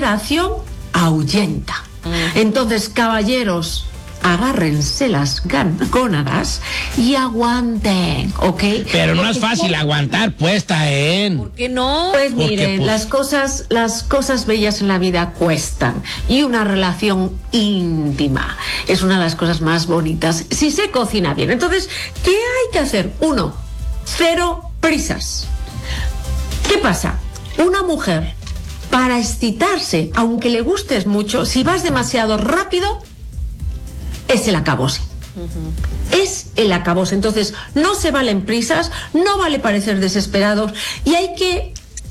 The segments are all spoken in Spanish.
liberación ahuyenta. Entonces, caballeros, agárrense las gónadas y aguanten, ¿ok? Pero no es fácil aguantar, pues, Taen. ¿Por qué no? Pues miren, las cosas bellas en la vida cuestan. Y una relación íntima es una de las cosas más bonitas si se cocina bien. Entonces, ¿qué hay que hacer? 1, 0 prisas. ¿Qué pasa? Una mujer, para excitarse, aunque le gustes mucho, si vas demasiado rápido, es el acabose. Es el acabose. Entonces, no se valen prisas, no vale parecer desesperados y hay que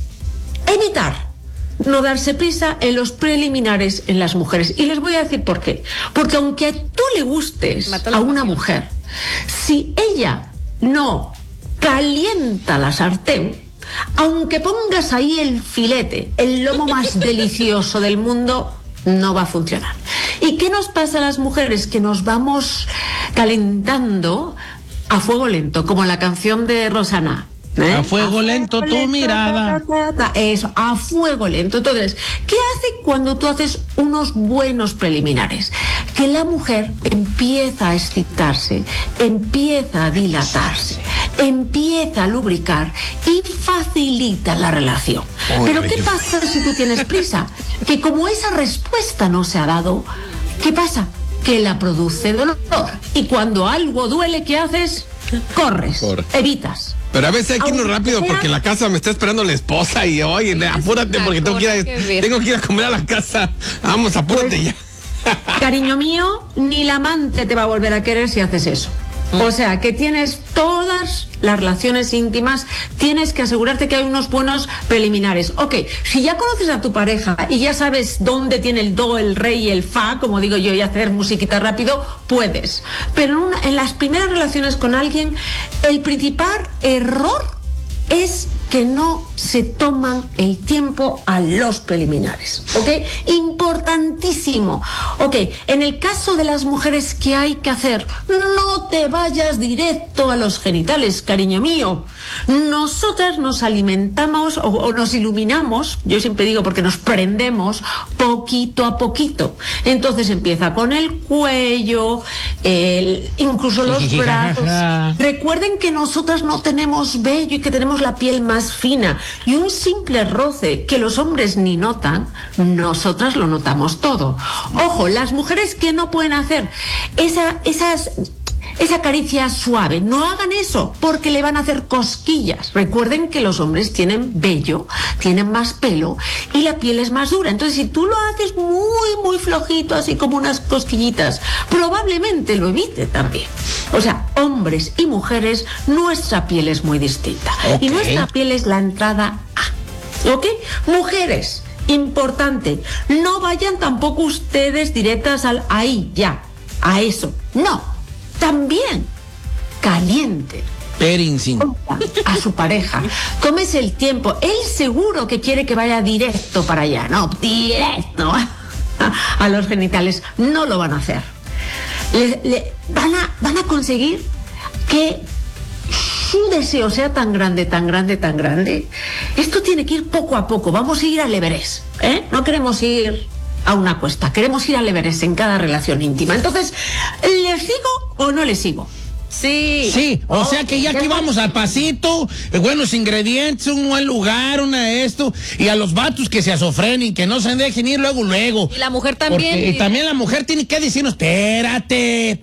evitar no darse prisa en los preliminares en las mujeres. Y les voy a decir por qué. Porque aunque tú le gustes a una mujer, si ella no calienta la sartén, aunque pongas ahí el filete, el lomo más delicioso del mundo, no va a funcionar. ¿Y qué nos pasa a las mujeres? Que nos vamos calentando a fuego lento, como la canción de Rosana. A fuego lento tu mirada. Eso, a fuego lento. Entonces, ¿qué hace cuando tú haces unos buenos preliminares? Que la mujer empieza a excitarse, empieza a dilatarse, empieza a lubricar y facilita la relación. Pero ¿qué pasa si tú tienes prisa? Que como esa respuesta no se ha dado, ¿qué pasa? Que la produce dolor. Y cuando algo duele, ¿qué haces? Corres, evitas. Pero a veces hay que irnos rápido porque en la casa me está esperando la esposa y oye, apúrate porque tengo que ir a comer a la casa. Vamos, apúrate ya. Cariño mío, ni la amante te va a volver a querer si haces eso. O sea, que tienes todas las relaciones íntimas, tienes que asegurarte que hay unos buenos preliminares. Ok, si ya conoces a tu pareja y ya sabes dónde tiene el do, el re y el fa, como digo yo, y hacer musiquita rápido, puedes. Pero en las primeras relaciones con alguien, el principal error es que no se toman el tiempo a los preliminares, ¿ok? Importantísimo. Ok, en el caso de las mujeres, ¿qué hay que hacer? No te vayas directo a los genitales, cariño mío. Nosotras nos alimentamos o nos iluminamos, yo siempre digo porque nos prendemos poquito a poquito. Entonces empieza con el cuello, incluso los brazos. Recuerden que nosotras no tenemos vello y que tenemos la piel más fina, y un simple roce que los hombres ni notan, nosotras lo notamos todo. Ojo, las mujeres que no pueden hacer esa caricia suave, no hagan eso porque le van a hacer cosquillas. Recuerden que los hombres tienen vello, tienen más pelo y la piel es más dura. Entonces, si tú lo haces muy flojito, así como unas cosquillitas, probablemente lo evite también. O sea, hombres y mujeres, nuestra piel es muy distinta. Y nuestra piel es la entrada A. ¿Ok? Mujeres, importante, no vayan tampoco ustedes directas ahí, ya, a eso. No. También caliente a su pareja, tómese el tiempo. Él seguro que quiere que vaya directo para allá, no, directo a los genitales. No lo van a hacer. Van a conseguir que su deseo sea tan grande, tan grande, tan grande. Esto tiene que ir poco a poco. Vamos a ir al Everest, ¿eh? No queremos ir a una cuesta, queremos ir al Everest en cada relación íntima. Entonces, ¿les sigo o no les sigo? Sí, o sea que ya aquí vamos al pasito, buenos ingredientes, un buen lugar, esto, y a los vatos que se azofrenen, que no se dejen ir luego. Y la mujer también. Y también la mujer tiene que decirnos, espérate.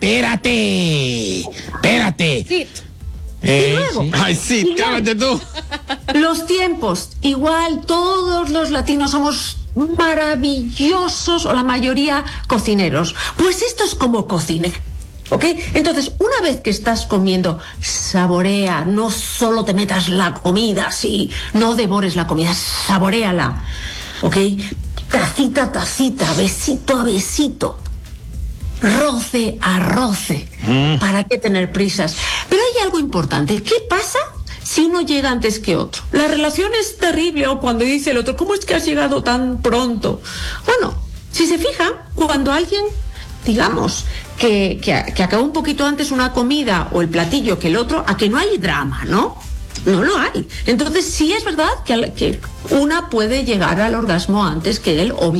Sí. Y luego, ay, sí, cállate tú. Los tiempos, igual todos los latinos somos maravillosos, o la mayoría cocineros. Pues esto es como cocinar, ¿ok? Entonces, una vez que estás comiendo, saborea, no solo te metas la comida así, no devores la comida, saboréala, ¿ok? Tacita a tacita, besito a besito, roce a roce. ¿Para qué tener prisas? Pero hay algo importante. ¿Qué pasa si uno llega antes que otro? La relación es terrible, o cuando dice el otro, ¿cómo es que has llegado tan pronto? Bueno, si se fijan, cuando alguien, digamos, que acaba un poquito antes una comida o el platillo que el otro, a que no hay drama, ¿no? No lo hay. Entonces sí es verdad que una puede llegar al orgasmo antes que él,